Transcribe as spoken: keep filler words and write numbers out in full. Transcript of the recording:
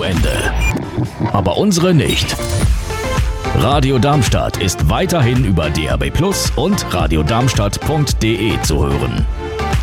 Ende. Aber unsere nicht. Radio Darmstadt ist weiterhin über D A B Plus und radio darmstadt punkt de zu hören.